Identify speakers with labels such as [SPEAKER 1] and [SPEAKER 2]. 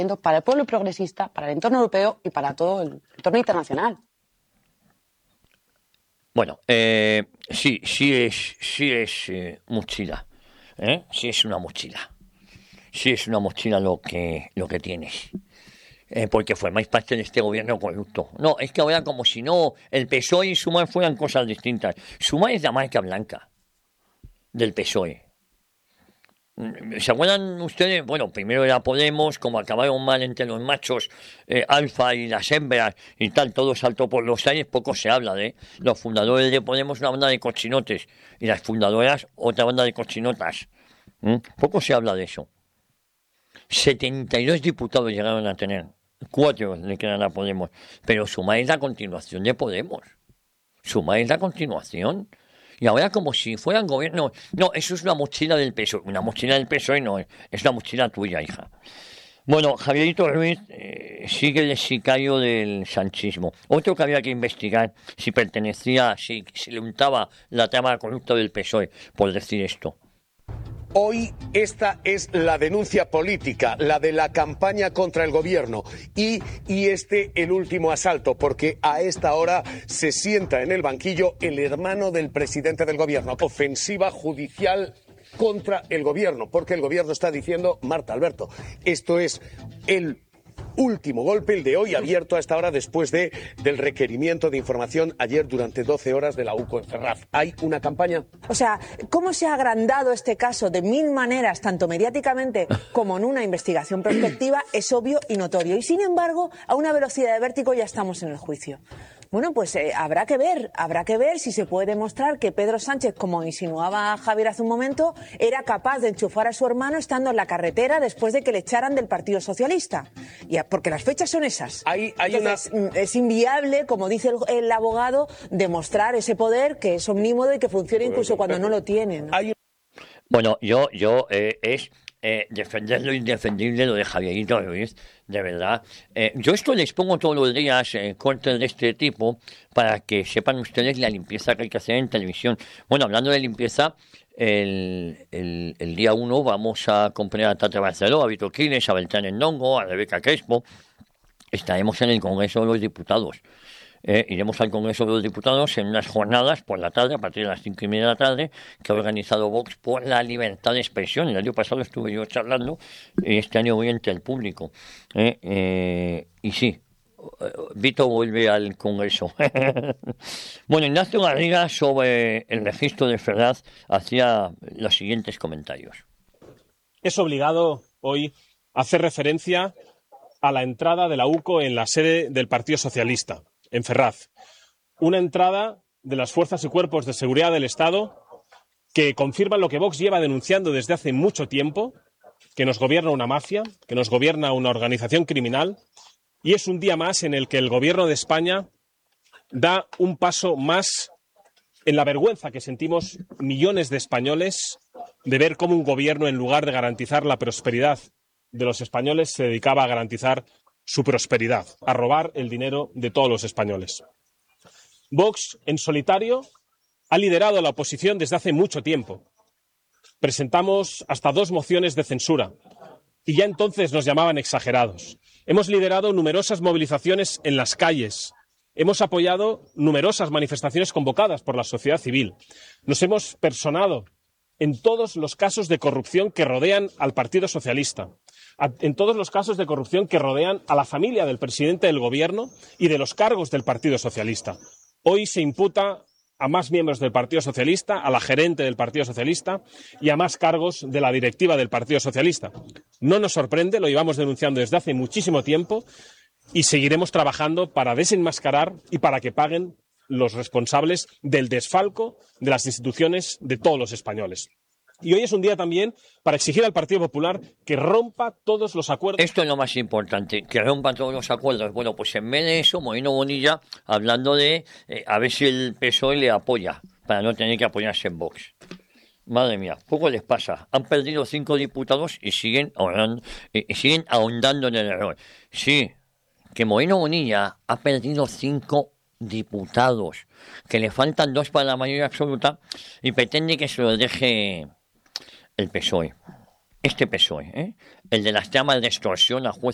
[SPEAKER 1] para el pueblo progresista, para el entorno europeo y para todo el entorno internacional.
[SPEAKER 2] Bueno, sí es mochila, sí es una mochila. Sí es una mochila lo que tienes. Porque formáis parte de este gobierno corrupto. No, es que ahora como si no el PSOE y Sumar fueran cosas distintas. Sumar es la marca blanca del PSOE. ¿Se acuerdan ustedes? Bueno, primero era Podemos, como acabaron mal entre los machos alfa y las hembras y tal, todo saltó por los aires, poco se habla de los fundadores de Podemos, una banda de cochinotes, y las fundadoras, otra banda de cochinotas. Poco se habla de eso. 72 diputados llegaron a tener, 4 le quedan a Podemos, pero Sumar es la continuación de Podemos. Sumar es la continuación. Y ahora como si fueran gobiernos. No, eso es una mochila del PSOE. Una mochila del PSOE no es la mochila tuya, hija. Bueno, Javierito Ruiz sigue el sicario del sanchismo. Otro que había que investigar si pertenecía, si le untaba la trama corrupta del PSOE, por decir esto.
[SPEAKER 3] Hoy esta es la denuncia política, la de la campaña contra el gobierno y el último asalto, porque a esta hora se sienta en el banquillo el hermano del presidente del gobierno. Ofensiva judicial contra el gobierno, porque el gobierno está diciendo, Marta Alberto, esto es el último golpe, el de hoy, abierto a esta hora después del requerimiento de información ayer durante 12 horas de la UCO en Ferraz. ¿Hay una campaña?
[SPEAKER 4] O sea, ¿cómo se ha agrandado este caso de mil maneras, tanto mediáticamente como en una investigación prospectiva? Es obvio y notorio. Y sin embargo, a una velocidad de vértigo ya estamos en el juicio. Bueno, pues habrá que ver si se puede demostrar que Pedro Sánchez, como insinuaba Javier hace un momento, era capaz de enchufar a su hermano estando en la carretera después de que le echaran del Partido Socialista. Porque las fechas son esas. Entonces, es inviable, como dice el abogado, demostrar ese poder que es omnímodo y que funciona incluso cuando no lo tienen, ¿no?
[SPEAKER 2] Bueno, yo es defender lo indefendible, lo de Javierito Ruiz, de verdad. Yo esto les pongo todos los días cortes de este tipo para que sepan ustedes la limpieza que hay que hacer en televisión. Bueno, hablando de limpieza, el día 1 vamos a acompañar a Tata Barceló, a Vito Quiles, a Beltrán Endongo, a Rebeca Crespo. Estaremos en el Congreso de los Diputados. Iremos al Congreso de los Diputados en unas jornadas por la tarde, a partir de las 5:30 de la tarde, que ha organizado Vox por la libertad de expresión. El año pasado estuve yo charlando, y este año voy entre el público. Y sí, Vito vuelve al Congreso. Bueno, Ignacio Garriga, sobre el registro de Ferraz, hacía los siguientes comentarios.
[SPEAKER 5] Es obligado hoy hacer referencia a la entrada de la UCO en la sede del Partido Socialista, en Ferraz. Una entrada de las fuerzas y cuerpos de seguridad del Estado que confirman lo que Vox lleva denunciando desde hace mucho tiempo, que nos gobierna una mafia, que nos gobierna una organización criminal, y es un día más en el que el Gobierno de España da un paso más en la vergüenza que sentimos millones de españoles de ver cómo un gobierno, en lugar de garantizar la prosperidad de los españoles, se dedicaba a garantizar su prosperidad, a robar el dinero de todos los españoles. Vox, en solitario, ha liderado la oposición desde hace mucho tiempo. Presentamos hasta 2 mociones de censura y ya entonces nos llamaban exagerados. Hemos liderado numerosas movilizaciones en las calles. Hemos apoyado numerosas manifestaciones convocadas por la sociedad civil. Nos hemos personado en todos los casos de corrupción que rodean al Partido Socialista, en todos los casos de corrupción que rodean a la familia del presidente del Gobierno y de los cargos del Partido Socialista. Hoy se imputa a más miembros del Partido Socialista, a la gerente del Partido Socialista y a más cargos de la directiva del Partido Socialista. No nos sorprende, lo llevamos denunciando desde hace muchísimo tiempo y seguiremos trabajando para desenmascarar y para que paguen los responsables del desfalco de las instituciones de todos los españoles. Y hoy es un día también para exigir al Partido Popular que rompa todos los acuerdos.
[SPEAKER 2] Esto es lo más importante, que rompa todos los acuerdos. Bueno, pues en vez de eso, Moreno Bonilla hablando de a ver si el PSOE le apoya, para no tener que apoyarse en Vox. Madre mía, poco les pasa. Han perdido 5 diputados y siguen ahondando en el error. Sí, que Moreno Bonilla ha perdido 5 diputados, que le faltan 2 para la mayoría absoluta y pretende que se lo deje el PSOE. Este PSOE, el de las llamas de extorsión a jueces